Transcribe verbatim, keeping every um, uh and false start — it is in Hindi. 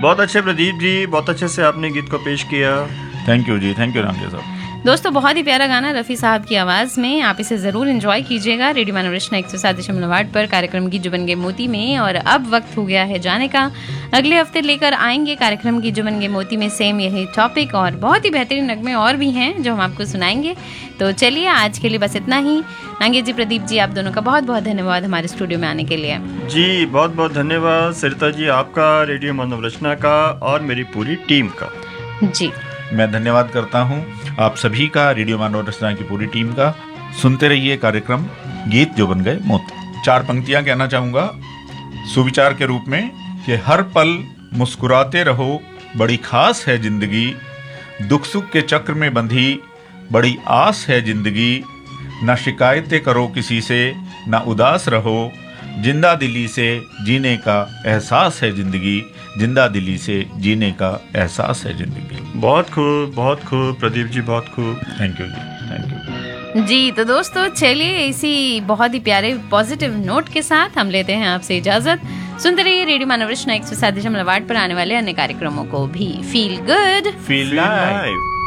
बहुत अच्छे प्रदीप जी, बहुत अच्छे से आपने गीत को पेश किया। Thank you ji, thank you Ramdev साहब। दोस्तों, बहुत ही प्यारा गाना रफ़ी साहब की आवाज़ में, आप इसे ज़रूर एंजॉय कीजिएगा रेडियो मानव रचना एक सौ सात दशमलव आठ पर कार्यक्रम गीत जो बन गए मोती में। और अब वक्त हो गया है जाने का। अगले हफ्ते लेकर आएंगे कार्यक्रम गीत जो बन गए मोती में सेम यही टॉपिक और बहुत ही बेहतरीन नगमे और भी हैं जो हम आपको सुनाएंगे। तो चलिए आज के लिए बस इतना ही। आंगे जी, प्रदीप जी, आप दोनों का बहुत बहुत धन्यवाद हमारे स्टूडियो में आने के लिए। जी बहुत बहुत धन्यवाद सरिता जी, आपका, रेडियो मानव रचना का और मेरी पूरी टीम का। जी मैं धन्यवाद करता हूँ आप सभी का, रेडियो मानव रचना की पूरी टीम का। सुनते रहिए कार्यक्रम गीत जो बन गए मोती। चार पंक्तियाँ कहना चाहूँगा सुविचार के रूप में कि हर पल मुस्कुराते रहो, बड़ी खास है जिंदगी, दुख सुख के चक्र में बंधी बड़ी आस है जिंदगी, न शिकायतें करो किसी से, न उदास रहो, जिंदा दिली से जीने का एहसास है जिंदगी, जिंदा दिली से जीने का एहसास है जिंदगी। बहुत खूब, बहुत खूब प्रदीप जी, बहुत खूब। Thank you ji, thank you जी। तो दोस्तों चलिए इसी बहुत ही प्यारे पॉजिटिव नोट के साथ हम लेते हैं आपसे इजाजत। सुनते रहिए रेडियो मानव रचना एक सौ सात दशमलव आठ पर आने वाले अन्य कार्यक्रमों को भी। Feel good, feel live.